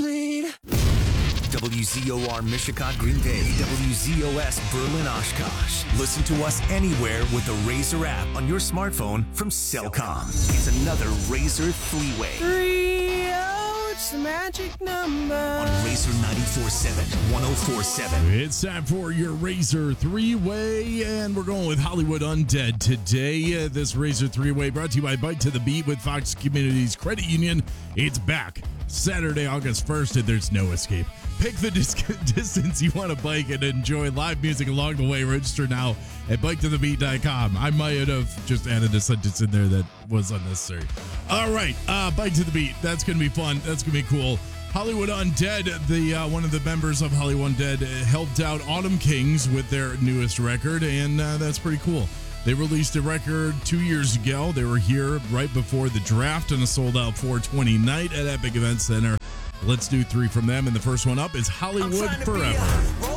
bleed. WZOR Mishicot, Green Bay. WZOS Berlin, Oshkosh. Listen to us anywhere with the Razor app on your smartphone from Cellcom. It's another Razor three-way. 3-0, it's the magic number. On Razor 94.7, 104.7. It's time for your Razor three-way, and we're going with Hollywood Undead today. This Razor three-way brought to you by Bike to the Beat with Fox Communities Credit Union. It's back Saturday, August 1st, and there's no escape. Pick the distance you want to bike and enjoy live music along the way. Register now at biketothebeat.com. I might have just added a sentence in there that was unnecessary. All right, Bike to the Beat. That's going to be fun. That's going to be cool. Hollywood Undead, one of the members of Hollywood Undead, helped out Autumn Kings with their newest record, and that's pretty cool. They released a record 2 years ago. They were here right before the draft on a sold-out 420 night at Epic Event Center. Let's do three from them, and the first one up is Hollywood Forever.